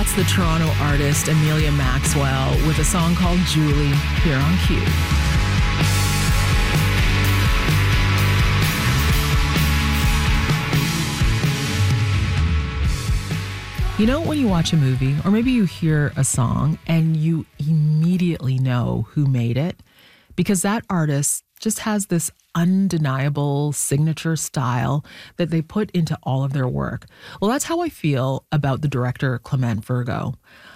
That's the Toronto artist Amelia Maxwell with a song called Julie here on Q. You know, when you watch a movie, or maybe you hear a song and you immediately know who made it, because that artist just has this undeniable signature style that they put into all of their work. Well, that's how I feel about the director Clement Virgo.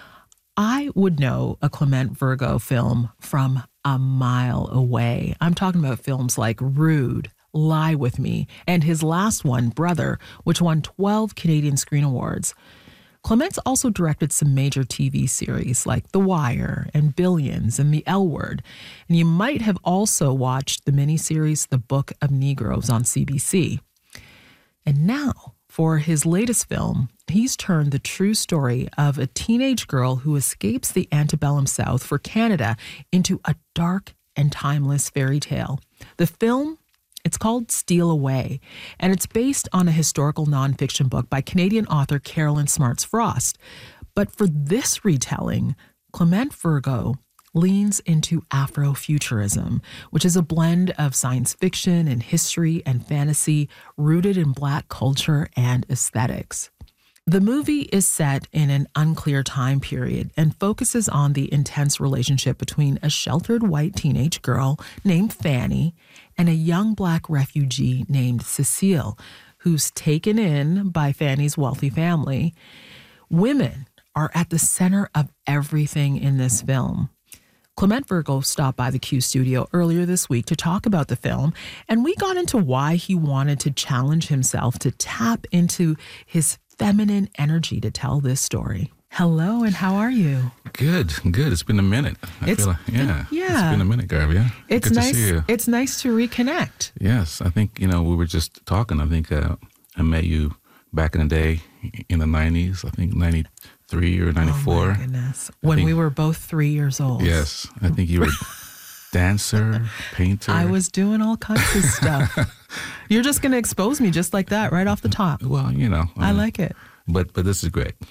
I would know a Clement Virgo film from a mile away. I'm talking about films like Rude, Lie With Me, and his last one, Brother, which won 12 Canadian Screen Awards. Clement's also directed some major TV series like The Wire and Billions and The L Word. And you might have also watched the miniseries The Book of Negroes on CBC. And now, for his latest film, he's turned the true story of a teenage girl who escapes the antebellum South for Canada into a dark and timeless fairy tale. The film, it's called Steal Away, and it's based on a historical nonfiction book by Canadian author Carolyn Smarts Frost. But for this retelling, Clement Virgo leans into Afrofuturism, which is a blend of science fiction and history and fantasy rooted in Black culture and aesthetics. The movie is set in an unclear time period and focuses on the intense relationship between a sheltered white teenage girl named Fanny and a young Black refugee named Cecile, who's taken in by Fanny's wealthy family. Women are at the center of everything in this film. Clement Virgo stopped by the Q studio earlier this week to talk about the film, and we got into why he wanted to challenge himself to tap into his feminine energy to tell this story. Hello, and how are you? Good. It's been a minute. It's been a minute, Garvey. Yeah. It's good nice. To see you. It's nice to reconnect. Yes, I think we were just talking. I think I met you back in the day in the 90s. I think 93 or 94. Oh my goodness! When we were both 3 years old. Yes, I think you were dancer, painter. I was doing all kinds of stuff. You're just going to expose me just like that, right off the top. Well, I like it. But this is great.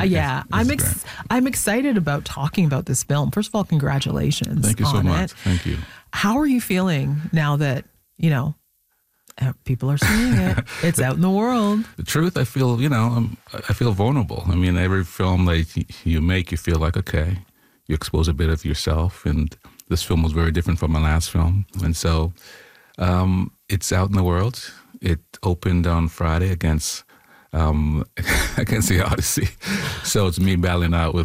I'm excited about talking about this film. First of all, congratulations. Thank you so much. It. Thank you. How are you feeling now that, people are seeing it? It's out in the world. The truth, I feel, I feel vulnerable. I mean, every film that you make, you feel like, okay, you expose a bit of yourself. And this film was very different from my last film. And so it's out in the world. It opened on Friday against the Odyssey. So it's me battling out with